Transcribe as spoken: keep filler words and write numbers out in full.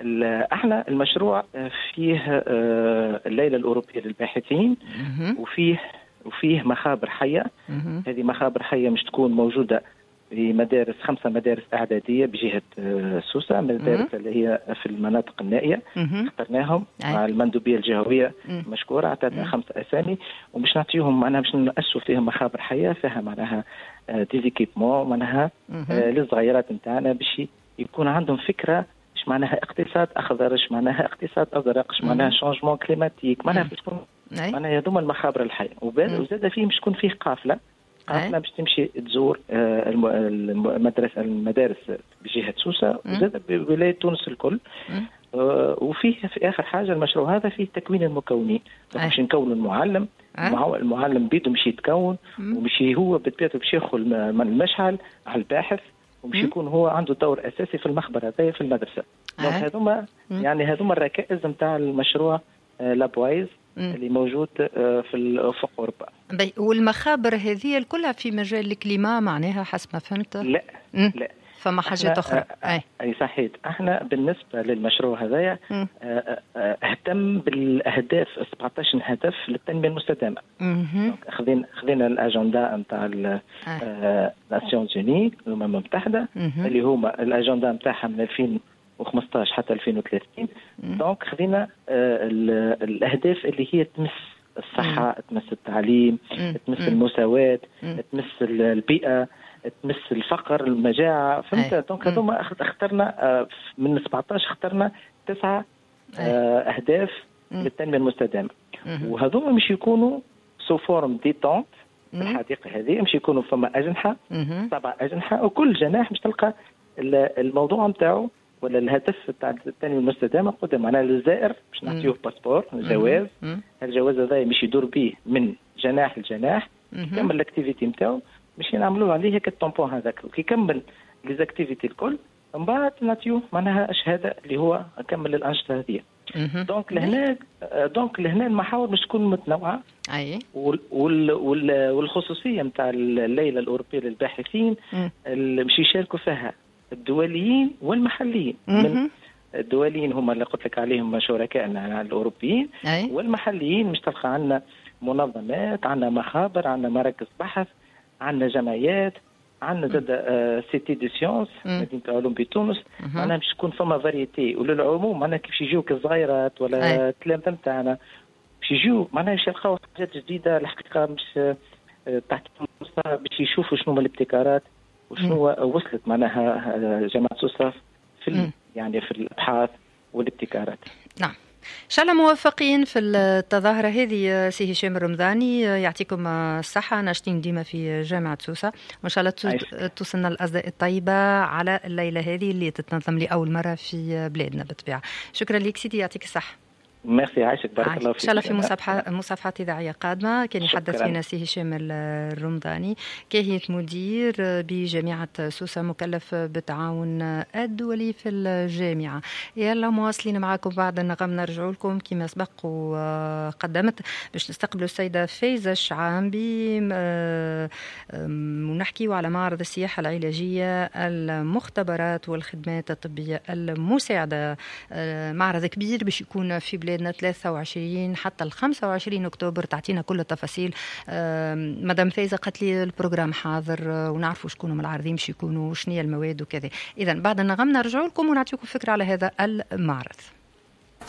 احنا المشروع فيه الليلة الأوروبية للباحثين، وفيه وفيه مخابر حية. هذه مخابر حية مش تكون موجودة في مدارس، خمسة مدارس إعدادية بجهة سوسة، مدارس اللي هي في المناطق النائية. اخترناهم مع المندوبية الجهوية مشكورة، اعطتنا خمسة أسامي ومش نعطيهم معناها باش نأسسوا فيهم مخابر حية فيها معناها ديزيكيبمون معناها للصغيرات نتاعنا باش يكون عندهم فكرة ايش معناها اقتصاد اخضر، ايش معناها اقتصاد ازرق، ايش معناها شانجمون كليماتيك، معناها باش تكون معناها هذوما المخابر الحية. وزاد فيه باش تكون فيه قافلة قافلة باش تمشي تزور المدرسة المدارس بجهة سوسة وزاد بولاية تونس الكل. وفيه في آخر حاجة المشروع هذا فيه تكوين المكونين، باش نكون المعلم المعلم بيده باش يتكون ومش هو بطبيعته باش ياخذ المشعل على الباحث ومش يكون هو عنده دور أساسي في المخبر هذا في المدرسة. هذوما يعني هذوما الركائز نتاع المشروع لابوايز اللي موجود في الأفق أوروبا. والمخابر هذه كلها في مجال الكليما معناها حسب ما فهمت؟ لا م? لا فما حاجات أخرى. أي. أي صحيح. احنا بالنسبة للمشروع هذايا اهتم بالأهداف سبعة عشر هدف للتنمية المستدامة. خذينا خذينا الأجندة نتاع الناسيونز جوني الأمم المتحدة اللي هما الأجندة نتاعها من ألفين وخمسطاش حتى ألفين وثلاثين. دونك خذينا الأهداف اللي هي تمس الصحة، تمس التعليم، تمس المساواة، تمس البيئة، تمس الفقر، المجاعة، فهمت؟ دونك هذوما اخترنا من سبعة عشر اخترنا تسعة أهداف للتنمية المستدامة، وهذوما مش يكونوا سو فورم ديتونت في الحديقة هذه، مش يكونوا فما أجنحة سبع أجنحة وكل جناح مش تلقى الموضوع متاعه ولا الهدف تاع التنمية المستدامة قدام. معناها للزائر باش نعطيه باسبور جواز، الجواز هذا مش يدور به من جناح لجناح يكمل الاكتيفيتي نتاعو باش نعملوا عليه هيك الطامبون هذاك وكي يكمل ليزاكتيفيتي الكل من بعد نعطيوه معناها شهاده اللي هو كمل الانشطه هذه. دونك لهنا دونك لهنا المحاور مش تكون متنوعه. اي وال وال وال والخصوصيه نتاع الليله الاوروبيه للباحثين اللي باش يشاركوا فيها الدوليين والمحليين. من الدوليين هم اللي قلت لك عليهم شركائنا الاوروبيين، والمحليين مش تلقى عندنا منظمات، عندنا مخابر، عندنا مراكز بحث، عندنا جمعيات، عندنا زاد سي تي دي سيونس مدينه العلوم بتونس. معناها باش تكون فما فاريتي وللعموم معناها كيفاش يجيوك الصغيرات ولا التلامذه نتاعنا باش يجيو معناها باش يلقاو حاجات جديده الحقيقه مش تحت باش يشوفوا شنو هما الابتكارات وشنو وصلت معناها جامعة سوسة في يعني في الأبحاث والابتكارات. نعم إن شاء الله موفقين في التظاهرة هذه. سي هشام الرمضاني يعطيكم الصحة، ناشطين ديما في جامعة سوسة وإن شاء الله توصلنا الأصداء الطيبة على الليلة هذه اللي تتنظم لأول مرة في بلادنا بالطبيعة. شكرا لك سيدي، يعطيك الصحة. ميرسي عايشك، بارك الله فيك. ان شاء الله في مصافحه مصافحات اذاعيه قادمه. كان يحدث فينا سي هشام الرمضاني كاهية مدير بجامعه سوسه مكلف بالتعاون الدولي في الجامعه. يلا مواصلين معكم بعد النغم، نرجعوا لكم كما سبق وقدمت باش نستقبلوا السيده فايزه الشعامبي ونحكيوا على معرض السياحه العلاجيه المختبرات والخدمات الطبيه المساعده. معرض كبير باش يكون في بلاد ثلاثة وعشرين حتى ال خمسة وعشرين أكتوبر. تعطينا كل التفاصيل مدام فايزة. قالت لي البروجرام حاضر ونعرفوا شكون من العارضين باش يكونوا وشنية المواد وكذا. إذا بعد النغم نرجعوا لكم ونعطيكم فكرة على هذا المعرض.